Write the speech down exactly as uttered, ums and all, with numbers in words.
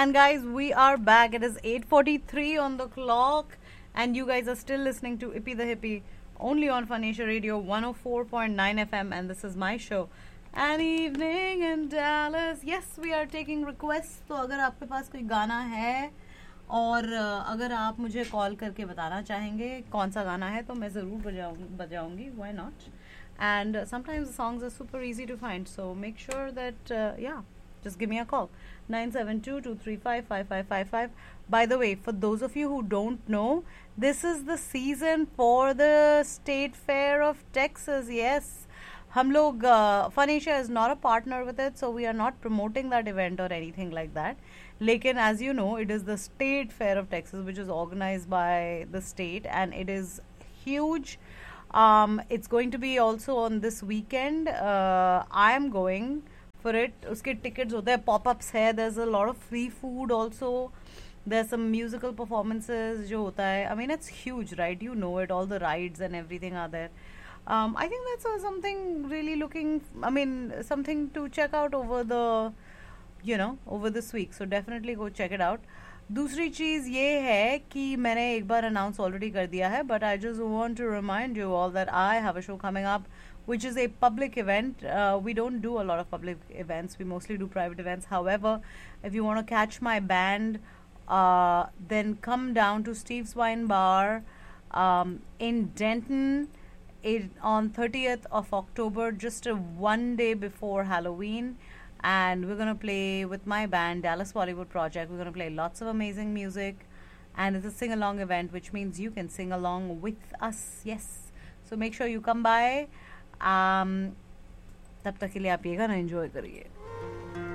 And guys, we are back. It is eight forty-three on the clock, and you guys are still listening to Ippy the Hippie only on Phonesia Radio one oh four point nine F M, and this is my show, An Evening in Dallas. Yes, we are taking requests. तो अगर आपके पास कोई गाना है और अगर आप मुझे कॉल करके बताना चाहेंगे कौन सा गाना है तो मैं ज़रूर बजाऊंगी बजाऊंगी Why not? And uh, sometimes the songs are super easy to find, so make sure that uh, yeah, just give me a call. nine seven two, two three five, five five five five. By the way, for those of you who don't know, this is the season for the State Fair of Texas. Yes, hum log uh, Phonesia is not a partner with it, so we are not promoting that event or anything like that. Lekin, as you know, it is the State Fair of Texas, which is organized by the state, and it is huge. Um, it's going to be also on this weekend. Uh, I am going for it. Uske tickets hote hai, pop-ups hai. There's a lot of free food also. There's some musical performances jo hota hai. I mean, it's huge, right? You know it. All the rides and everything are there. Um, I think that's uh, something really looking. I mean, something to check out over the, you know, over this week. So definitely go check it out. दूसरी चीज़ ये है कि मैंने एक बार announce already कर दिया है, but I just want to remind you all that I have a show coming up which is a public event. Uh, we don't do a lot of public events. We mostly do private events. However, if you want to catch my band, uh, then come down to Steve's Wine Bar um, in Denton it, on thirtieth of October, just a one day before Halloween. And we're going to play with my band, Dallas Bollywood Project. We're going to play lots of amazing music. And it's a sing-along event, which means you can sing along with us. Yes. So make sure you come by. Um, तब तक के लिए आप ये गाना enjoy करिए.